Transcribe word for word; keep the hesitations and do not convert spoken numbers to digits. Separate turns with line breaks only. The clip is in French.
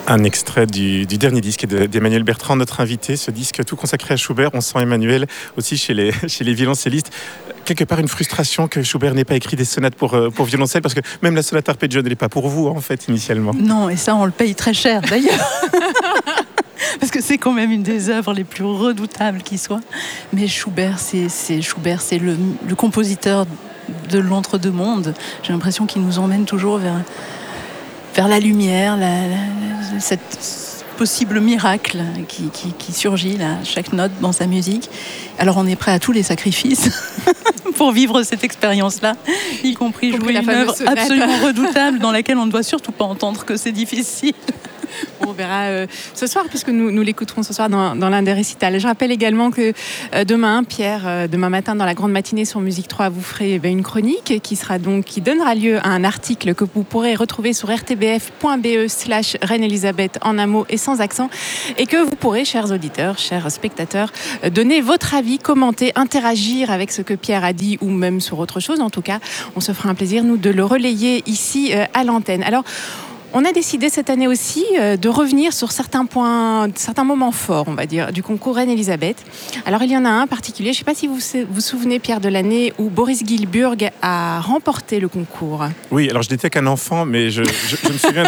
Un extrait du, du dernier disque de, d'Emmanuel Bertrand, notre invité. Ce disque tout consacré à Schubert. On sent Emmanuel aussi chez les, chez les violoncellistes. Quelque part une frustration que Schubert n'ait pas écrit des sonates pour, pour violoncelle, parce que même la sonate arpeggio n'est pas pour vous en fait initialement.
Non, et ça on le paye très cher d'ailleurs. Parce que c'est quand même une des œuvres les plus redoutables qui soit. Mais Schubert, c'est, c'est, Schubert, c'est le, le compositeur de l'entre-deux-mondes. J'ai l'impression qu'il nous emmène toujours vers, vers la lumière, la, la, cette possible miracle qui, qui, qui surgit là, à chaque note dans sa musique. Alors on est prêt à tous les sacrifices pour vivre cette expérience-là, y compris jouer une œuvre sonate absolument redoutable dans laquelle on ne doit surtout pas entendre que c'est difficile.
On verra euh, ce soir, puisque nous, nous l'écouterons ce soir dans, dans l'un des récitals. Je rappelle également que euh, demain, Pierre, euh, demain matin, dans la grande matinée sur Musique trois, vous ferez eh bien, une chronique qui, sera donc, qui donnera lieu à un article que vous pourrez retrouver sur rtbf.be slash Reine-Elisabeth en un mot et sans accent, et que vous pourrez, chers auditeurs, chers spectateurs, euh, donner votre avis, commenter, interagir avec ce que Pierre a dit ou même sur autre chose. En tout cas, on se fera un plaisir, nous, de le relayer ici euh, à l'antenne. Alors, on a décidé cette année aussi euh, de revenir sur certains points, certains moments forts, on va dire, du concours Reine-Elisabeth. Alors, il y en a un particulier, je ne sais pas si vous vous souvenez, Pierre, de l'année où Boris Gilsburg a remporté le concours.
Oui, alors je n'étais qu'un enfant, mais je, je, je me souviens